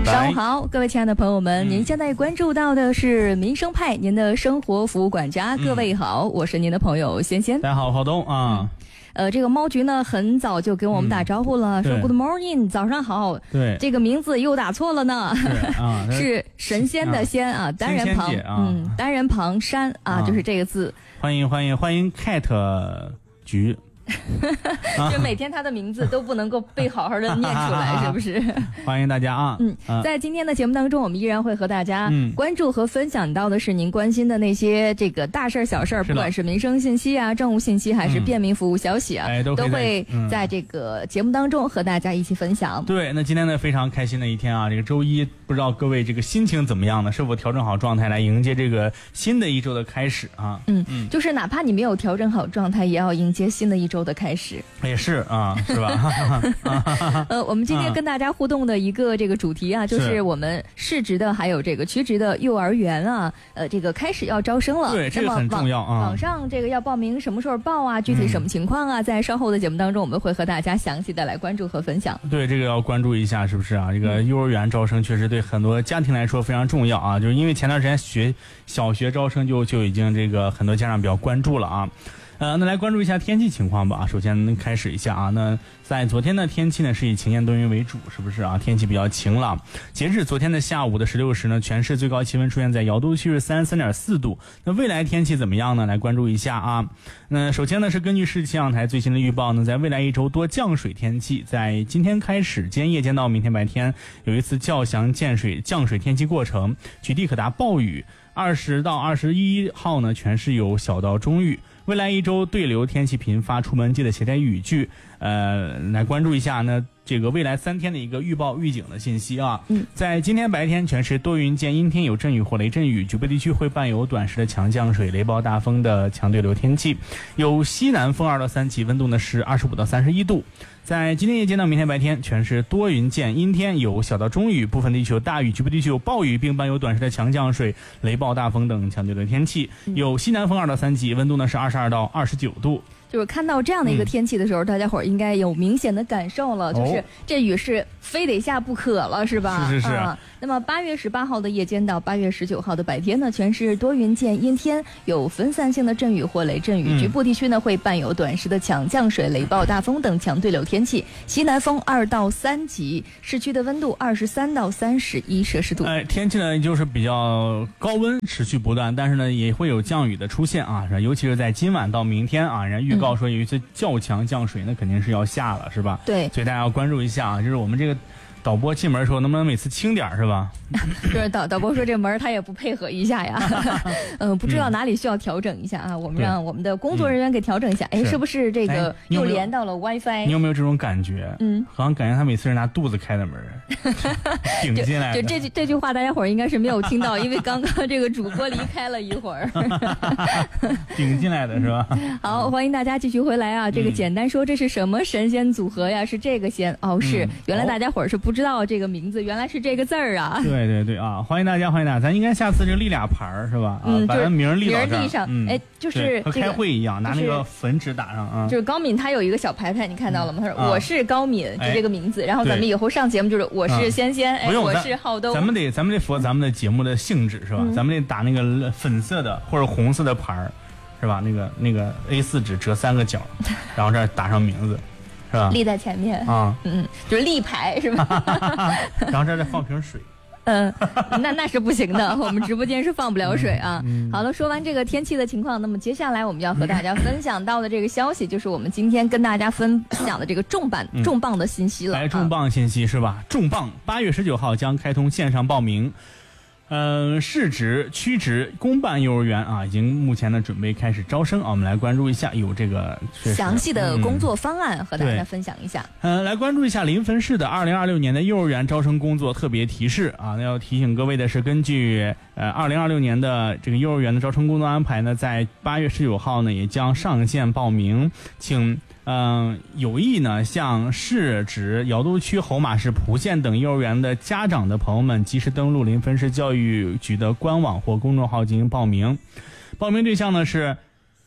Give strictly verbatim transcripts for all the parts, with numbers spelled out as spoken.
上午好，各位亲爱的朋友们，嗯、您现在关注到的是民生派，您的生活服务管家。嗯、各位好，我是您的朋友仙仙。 大家好，郝东啊。嗯呃，这个猫局呢，很早就跟我们打招呼了，嗯、说 Good morning， 早上好。 对， 这个名字又打错了呢， 是啊， 是神仙的仙啊，单人旁， 啊、 嗯，单人旁山啊，啊就是这个字。 欢迎欢迎欢迎 Cat 局。 就每天他的名字都不能够被好好的念出来，是不是？ 欢迎大家啊！ 嗯，在今天的节目当中，我们依然会和大家关注和分享到的是您关心的那些这个大事小事，不管是民生信息啊、政务信息，还是便民服务消息啊， 嗯、 都会在嗯、 这个节目当中和大家一起分享。 对，那今天呢非常开心的一天啊，这个周一，不知道各位这个心情怎么样呢？是否调整好状态来迎接这个新的一周的开始啊？ 嗯嗯，就是哪怕你没有调整好状态，也要迎接新的一周的开始。 也是啊，是吧？ 呃，我们今天跟大家互动的一个这个主题啊，就是我们市直的还有这个区直的幼儿园啊，呃，这个开始要招生了。 对，这个很重要啊。 网上这个要报名什么时候报啊？具体什么情况啊？嗯、在稍后的节目当中，我们会和大家详细的来关注和分享。 对，这个要关注一下，是不是啊？这个幼儿园招生确实对很多家庭来说非常重要啊，就是因为前段时间学小学招生就就已经这个很多家长比较关注了啊。呃，那来关注一下天气情况吧。首先开始一下啊，那在昨天的天气呢是以晴间多云为主，是不是啊？天气比较晴朗。截至昨天的下午的十六时呢，全市最高气温出现在瑶都区是三十三点四度。那未来天气怎么样呢？来关注一下啊。那首先呢是根据市气象台最新的预报呢，在未来一周多降水天气，在今天开始，今天夜间到明天白天有一次较强降水降水天气过程，局地可达暴雨。二十到二十一号呢，全市有小到中雨。未来一周对流天气频发，出门记得携带雨具。呃，来关注一下呢，这个未来三天的一个预报预警的信息啊。嗯，在今天白天，全市多云见阴天，有阵雨或雷阵雨，局部地区会伴有短时的强降水、雷暴大风的强对流天气，有西南风二到三级，温度呢是二十五到三十一度。在今天夜间到明天白天，全市多云见阴天，有小到中雨，部分地区有大雨，局部地区有暴雨，并伴有短时的强降水、雷暴大风等强对流天气，有西南风二到三级，温度呢是二十二到二十九度。 就是看到这样的一个天气的时候，嗯、大家伙儿应该有明显的感受了，就是这雨是非得下不可了，是吧？ 是是是。 啊、那么八月十八号的夜间到八月十九号的白天呢，全市多云见阴天，有分散性的阵雨或雷阵雨，嗯、局部地区呢会伴有短时的强降水、雷暴大风等强对流天气，西南风二到三级，市区的温度二十三到三十一摄氏度。 哎，天气呢就是比较高温持续不断，但是呢也会有降雨的出现啊，尤其是在今晚到明天啊，人预告说有一次较强降水，那肯定是要下了，是吧？ 对， 所以大家要关注一下啊，就是我们这个导播进门的时候能不能每次轻点是吧？ 就是导导播说这门他也不配合一下呀，嗯、呃，不知道哪里需要调整一下啊，我们让我们的工作人员给调整一下。哎，是不是这个又连到了 WiFi？ 你有没有这种感觉？嗯，好像感觉他每次是拿肚子开的门，顶进来的。 就这句这句话，大家伙儿应该是没有听到，因为刚刚这个主播离开了一会儿， 顶进来的是吧？ 好，欢迎大家继续回来啊！这个简单说这是什么神仙组合呀？是这个仙哦，是、嗯、原来大家伙儿是不知道这个名字，原来是这个字儿啊！ 对对对啊！欢迎大家，欢迎大家，咱应该下次就立俩牌儿是吧？ 嗯， 啊、把咱名立到这儿， 名立上， 嗯、 哎，就是和开会一样，拿那个粉纸打上啊。 就是高敏他有一个小牌牌，你看到了吗？他说、嗯、我是高敏，就这个名字。 哎、 然后咱们以后上节目就是我是仙仙，哎，我是浩东。 咱们得咱们得符合咱们的节目的性质是吧？嗯、咱们得打那个粉色的或者红色的牌儿，是吧？那个那个 A 四 纸折三个角，然后这儿打上名字。是吧？ 立在前面啊， 嗯，就是立牌是吧？ 然后这儿再放瓶水。 嗯，那那是不行的，我们直播间是放不了水啊。嗯嗯、好了，说完这个天气的情况，那么接下来我们要和大家分享到的这个消息，就是我们今天跟大家分享的这个重磅、嗯、重磅的信息了。 来，重磅信息是吧？重磅，八月十九号将开通线上报名。嗯、呃，市直、区直、公办幼儿园啊，已经目前呢准备开始招生啊。我们来关注一下，有这个详细的工作方案、嗯、和大家分享一下。 嗯、呃，来关注一下临汾市的二零二六年的幼儿园招生工作特别提示啊。那要提醒各位的是，根据呃二零二六年的这个幼儿园的招生工作安排呢，在八月十九号呢也将上线报名，请。嗯、呃，有意呢向市直、瑶都区、侯马市、蒲县等幼儿园的家长的朋友们及时登录临汾市教育局的官网或公众号进行报名。报名对象呢是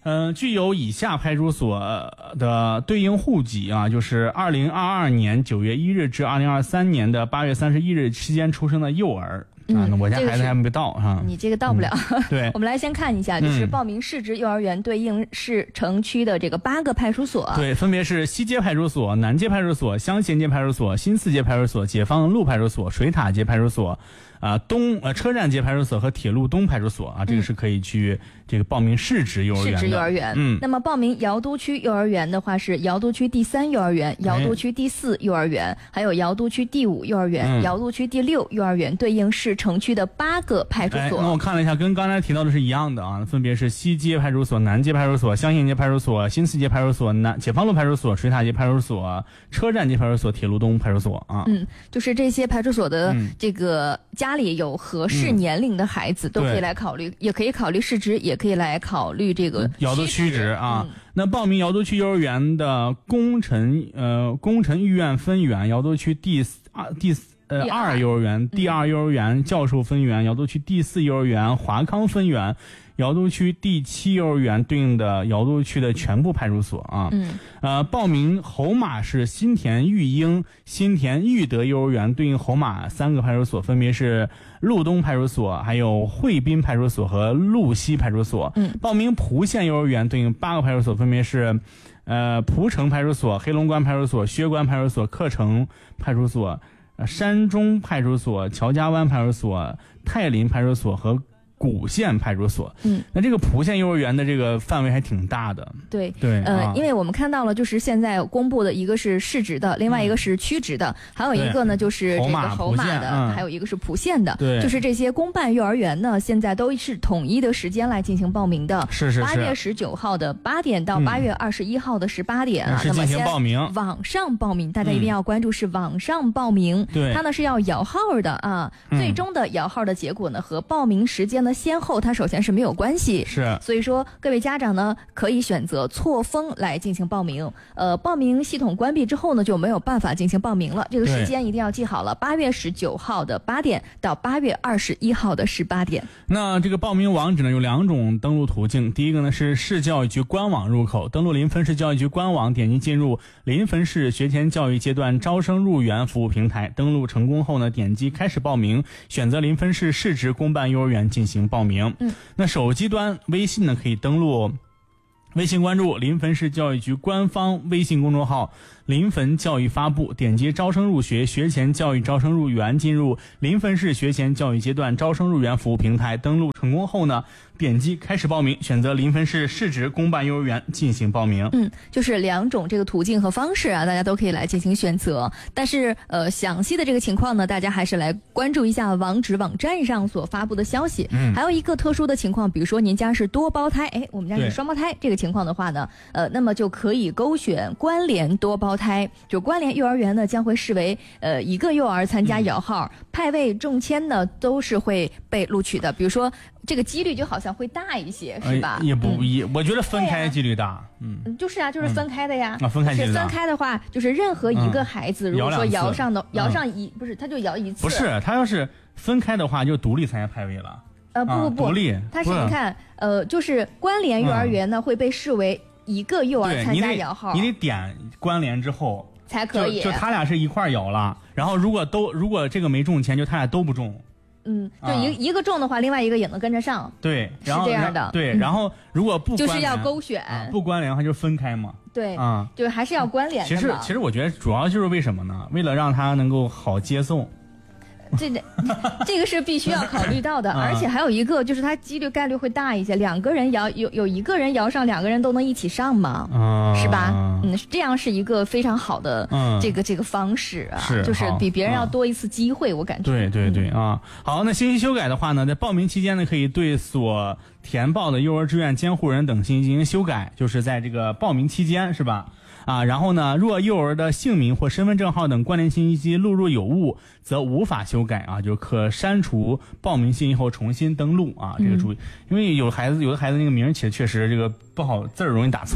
嗯、呃，具有以下派出所的对应户籍啊，就是二零二二年九月一日至二零二三年的八月三十一日期间出生的幼儿。啊，那我家孩子还没到啊， 你这个到不了。 嗯、对， 我们来先看一下，就是报名市直幼儿园对应市城区的这个八个派出所。 对，分别是西街派出所、南街派出所、香贤街派出所、新四街派出所、解放路派出所、水塔街派出所。啊，东呃车站街派出所和铁路东派出所啊，这个是可以去这个报名市直幼儿园的。 市直幼儿园，嗯，那么报名瑶都区幼儿园的话是瑶都区第三幼儿园、瑶都区第四幼儿园，还有瑶都区第五幼儿园、嗯、瑶都区第六幼儿园，对应市城区的八个派出所。 那我看了一下，跟刚才提到的是一样的啊，分别是西街派出所、南街派出所、香贤街派出所、新四街派出所、南解放路派出所、水塔街派出所、车站街派出所、铁路东派出所啊。 嗯，就是这些派出所的这个家里有合适年龄的孩子、嗯、都可以来考虑，也可以考虑市直，也可以来考虑这个瑶都区直啊。 嗯、 那报名瑶都区幼儿园的工程呃工程育院分园，瑶都区第二第呃二幼儿园、第二幼儿园教授分园，瑶都区第四幼儿园华康分园，瑶都区第七幼儿园对应的瑶都区的全部派出所啊。 嗯， 呃，报名侯马市新田育英、新田育德幼儿园对应侯马三个派出所，分别是路东派出所、还有惠滨派出所和路西派出所。 嗯， 报名蒲县幼儿园对应八个派出所，分别是呃蒲城派出所、黑龙关派出所、薛关派出所、克城派出所、呃、山中派出所、乔家湾派出所、泰林派出所和古县派出所。 嗯， 那这个蒲县幼儿园的这个范围还挺大的。 对对， 呃、 啊， 因为我们看到了，就是现在公布的一个是市直的，另外一个是区直的，嗯、还有一个呢就是这个侯马的， 嗯、 还有一个是蒲县的。 对， 就是这些公办幼儿园呢，现在都是统一的时间来进行报名的。 是是是。 八月十九号的八点到八月二十一号的十八点啊， 嗯、是进行报名。 网上报名，大家一定要关注是网上报名。 对、嗯， 它呢是要摇号的啊， 嗯、 最终的摇号的结果呢和报名时间的先后，它首先是没有关系。 是， 所以说各位家长呢可以选择错峰来进行报名。呃，报名系统关闭之后呢就没有办法进行报名了。这个时间一定要记好了，八月十九号的八点到八月二十一号的十八点。 那这个报名网址呢有两种登录途径，第一个呢是市教育局官网入口，登录临汾市教育局官网，点击进入临汾市学前教育阶段招生入园服务平台，登录成功后呢点击开始报名，选择临汾市市直公办幼儿园进行报名。 嗯， 那手机端微信呢可以登录微信关注临汾市教育局官方微信公众号临汾教育发布，点击招生入学学前教育招生入园，进入临汾市学前教育阶段招生入园服务平台，登录成功后呢点击开始报名，选择临汾市市直公办幼儿园进行报名。 嗯，就是两种这个途径和方式啊，大家都可以来进行选择。但是呃，详细的这个情况呢，大家还是来关注一下网址网站上所发布的消息。 嗯， 还有一个特殊的情况，比如说您家是多胞胎，哎，我们家是双胞胎，这个情况的话呢，呃，那么就可以勾选关联多胞胎，就关联幼儿园呢将会视为呃一个幼儿参加摇号，嗯、派位中签呢都是会被录取的。比如说这个几率就好像会大一些，是吧？ 呃、也不也、嗯，我觉得分开几率大。 啊、嗯，就是啊，就是分开的呀。 嗯、啊，分开几率大。 是分开的话，就是任何一个孩子，嗯、如果说摇上的摇上一、嗯，不是他就摇一次。 不是，他要是分开的话，就独立参加派位了。 呃，不不不， 啊、独立。 他是你看，呃，就是关联幼儿园呢、嗯、会被视为一个幼儿参加摇号， 你得你得点关联之后才可以。 就, 就他俩是一块摇了，然后如果都如果这个没中签，就他俩都不中。 嗯，就一、啊、一个中的话，另外一个也能跟着上。 对，然后是这样的。 对，然后如果不关联就是要勾选， 啊、不关联的话就分开嘛。 对， 啊， 就是还是要关联的。 其实其实我觉得主要就是为什么呢？为了让他能够好接送。 这这个是必须要考虑到的，而且还有一个就是它几率概率会大一些，两个人摇有有一个人摇上，两个人都能一起上嘛， 嗯、 是吧？嗯，这样是一个非常好的这个、嗯、这个方式啊， 是就是比别人要多一次机会，嗯、我感觉。 对对对、嗯、啊，好，那信息修改的话呢，在报名期间呢，可以对所填报的幼儿志愿监护人等信息进行修改，就是在这个报名期间，是吧？啊，然后呢，若幼儿的姓名或身份证号等关联信息录入有误，则无法修改啊，就可删除报名信息后重新登录啊，这个注意， 嗯、 因为有孩子有的孩子那个名起的确实这个不好，字儿容易打错。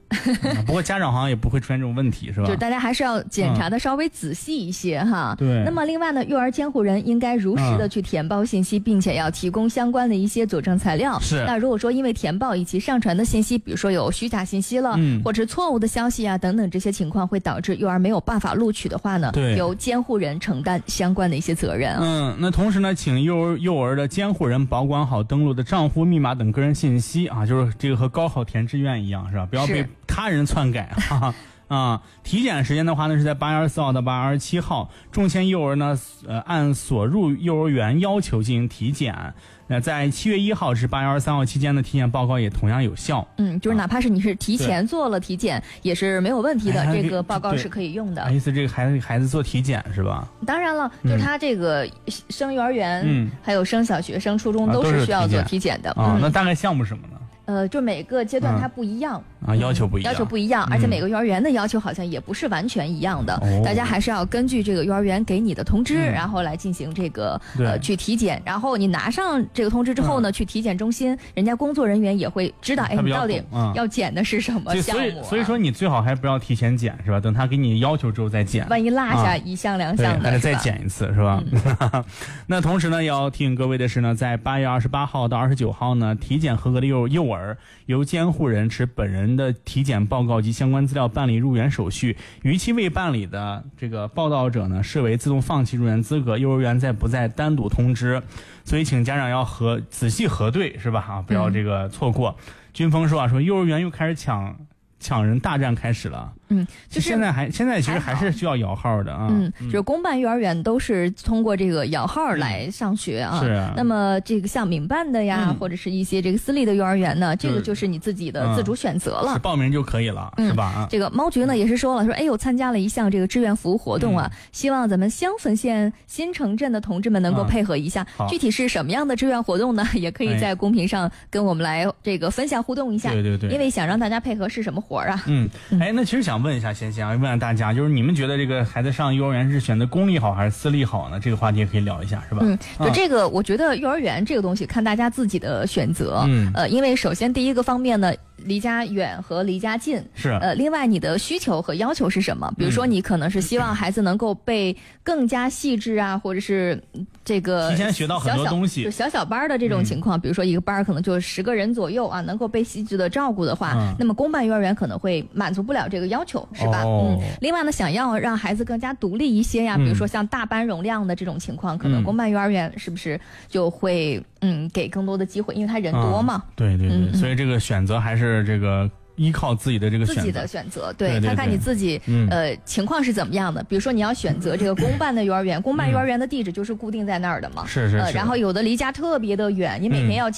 嗯、不过家长好像也不会出现这种问题，是吧？ 就是大家还是要检查的稍微仔细一些、嗯、哈。 对。 那么另外呢，幼儿监护人应该如实的去填报信息、嗯，并且要提供相关的一些佐证材料。 是。 那如果说因为填报以及上传的信息，比如说有虚假信息了，嗯，或者错误的消息啊等等这些情况，会导致幼儿没有办法录取的话呢， 对， 由监护人承担相关的一些责任、啊。 嗯，那同时呢，请幼儿幼儿的监护人保管好登录的账户、密码等个人信息啊，就是这个和高考填志愿一样，是吧？不要被他人篡改啊。啊，体检时间的话呢，是在八月二十四号到八月二十七号。中签幼儿呢，呃，按所入幼儿园要求进行体检。那在七月一号至八月二十三号期间的体检报告也同样有效。 嗯，就是哪怕是你是提前做了体检，也是没有问题的，哎、这个报告是可以用的。 意思这个孩子孩子做体检是吧？ 当然了，就是他这个升幼儿园，嗯，还有升小学、升初中都是需要做体检的。 啊，嗯、那大概项目什么呢？ 呃，就每个阶段它不一样、 嗯、啊，要求不一样， 要求不一样，而且每个幼儿园的要求好像也不是完全一样的，嗯、大家还是要根据这个幼儿园给你的通知，嗯、然后来进行这个呃去体检。然后你拿上这个通知之后呢，嗯、去体检中心，人家工作人员也会知道，哎，你到底要检的是什么项目、啊所以？所以说你最好还不要提前检，是吧？等他给你要求之后再检， 万一落下一项两项的， 还得再检一次，是吧？嗯、那同时呢，要提醒各位的是呢，在八月二十八号到二十九号呢，体检合格的幼幼儿由监监护人持本人的体检报告及相关资料办理入园手续，逾期未办理的这个报道者呢，视为自动放弃入园资格，幼儿园再不再单独通知。所以请家长要核仔细核对，是吧？啊，不要这个错过。嗯、军峰说啊，说幼儿园又开始抢抢人大战开始了。 嗯，就是现在还现在其实还是需要摇号的啊。 嗯，就是公办幼儿园都是通过这个摇号来上学啊。 是啊。 那么这个像民办的呀，嗯、或者是一些这个私立的幼儿园呢，这个就是你自己的自主选择了， 嗯、是报名就可以了， 嗯、 是吧？ 这个猫局呢也是说了，说哎呦，参加了一项这个志愿服务活动啊，嗯、希望咱们香汾县新城镇的同志们能够配合一下。 嗯、 具体是什么样的志愿活动呢？也可以在公屏上跟我们来这个分享互动一下。 对对对。 因为想让大家配合是什么活啊？ 嗯，哎，那其实想问一下贤贤啊。问大家，就是你们觉得这个孩子上幼儿园是选择公立好还是私立好呢？这个话题也可以聊一下，是吧？ 嗯，就这个，我觉得幼儿园这个东西看大家自己的选择。 嗯， 呃，因为首先第一个方面呢，离家远和离家近是呃，另外你的需求和要求是什么？比如说你可能是希望孩子能够背更加细致啊，或者是这个提前学到很多东西， 就小小班的这种情况，嗯、比如说一个班可能就十个人左右啊，能够被细致的照顾的话，嗯、那么公办幼儿园可能会满足不了这个要求，是吧？ 哦、 嗯。另外呢，想要让孩子更加独立一些呀，比如说像大班容量的这种情况，嗯、可能公办幼儿园是不是就会嗯给更多的机会，因为他人多嘛。 嗯、对对对，嗯、所以这个选择还是这个。依靠自己的这个选择， 自己的选择，对， 对对对看看你自己、嗯、呃情况是怎么样的。比如说你要选择这个公办的幼儿园，公办幼儿园的地址就是固定在那儿的嘛， 是是是、 呃，然后有的离家特别的远，你每天要